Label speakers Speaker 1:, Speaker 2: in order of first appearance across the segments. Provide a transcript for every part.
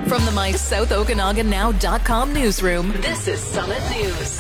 Speaker 1: From the MySouthOkanaganNow.com newsroom, this is Summit News.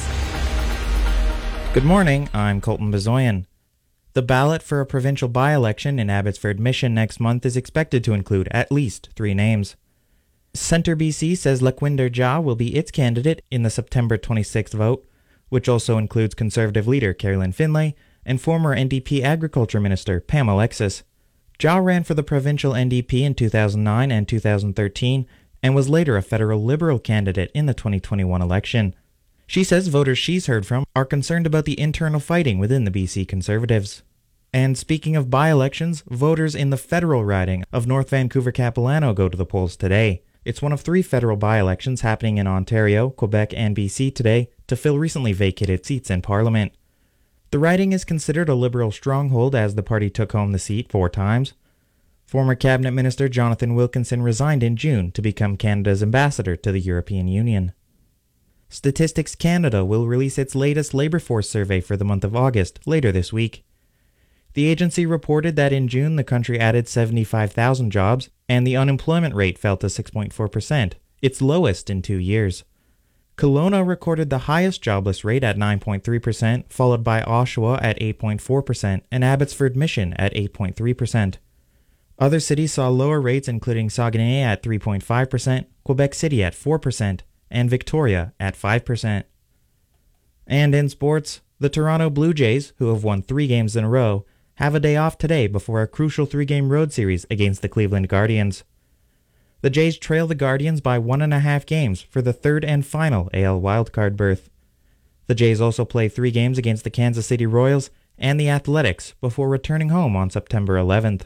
Speaker 2: Good morning, I'm Colton Bezoyan. The ballot for a provincial by-election in Abbotsford Mission next month is expected to include at least 3 names. Centre BC says Laquinder Jha will be its candidate in the September 26th vote, which also includes Conservative leader Carolyn Finlay and former NDP Agriculture Minister Pam Alexis. Jha ran for the provincial NDP in 2009 and 2013 and was later a federal Liberal candidate in the 2021 election. She says voters she's heard from are concerned about the internal fighting within the BC Conservatives. And speaking of by-elections, voters in the federal riding of North Vancouver-Capilano go to the polls today. It's one of 3 federal by-elections happening in Ontario, Quebec, and BC today to fill recently vacated seats in Parliament. The riding is considered a Liberal stronghold as the party took home the seat 4 times. Former Cabinet Minister Jonathan Wilkinson resigned in June to become Canada's ambassador to the European Union. Statistics Canada will release its latest labour force survey for the month of August later this week. The agency reported that in June the country added 75,000 jobs and the unemployment rate fell to 6.4%, its lowest in 2 years. Kelowna recorded the highest jobless rate at 9.3%, followed by Oshawa at 8.4% and Abbotsford Mission at 8.3%. Other cities saw lower rates including Saguenay at 3.5%, Quebec City at 4%, and Victoria at 5%. And in sports, the Toronto Blue Jays, who have won 3 games in a row, have a day off today before a crucial 3-game road series against the Cleveland Guardians. The Jays trail the Guardians by 1.5 games for the 3rd and final AL wildcard berth. The Jays also play 3 games against the Kansas City Royals and the Athletics before returning home on September 11th.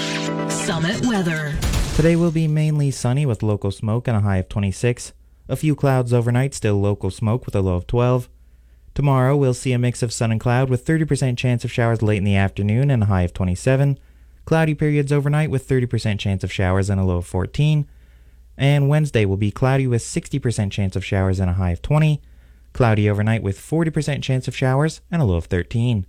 Speaker 1: Summit weather.
Speaker 2: Today will be mainly sunny with local smoke and a high of 26. A few clouds overnight, still local smoke with a low of 12. Tomorrow we'll see a mix of sun and cloud with 30% chance of showers late in the afternoon and a high of 27. Cloudy periods overnight with 30% chance of showers and a low of 14. And Wednesday will be cloudy with 60% chance of showers and a high of 20. Cloudy overnight with 40% chance of showers and a low of 13.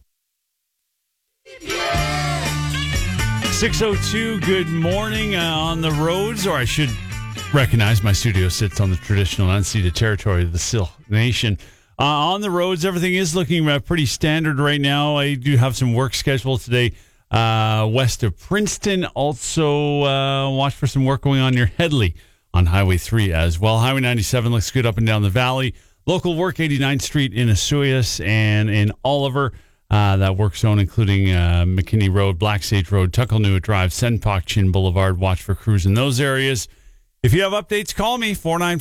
Speaker 3: 6:02, good morning on the roads, or I should recognize my studio sits on the traditional unceded territory of the Syilx Nation. On the roads, everything is looking pretty standard right now. I do have some work scheduled today west of Princeton. Also, watch for some work going on near Headley on Highway 3 as well. Highway 97 looks good up and down the valley. Local work 89th Street in Osoyoos and in Oliver. That work zone including McKinney Road, Black Sage Road, Tuckalnua Drive, Senpakchin Boulevard. Watch for crews in those areas. If you have updates, call me,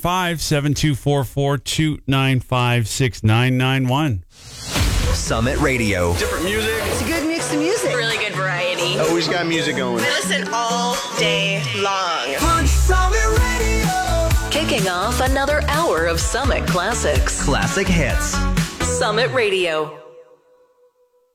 Speaker 3: 495-7244-295-6991.
Speaker 4: Summit Radio.
Speaker 5: Different music.
Speaker 6: It's a good mix of music.
Speaker 7: Really good variety.
Speaker 5: Always got music going.
Speaker 7: Listen all day long.
Speaker 6: On Summit Radio.
Speaker 1: Kicking off another hour of Summit Classics.
Speaker 4: Classic hits.
Speaker 1: Summit Radio.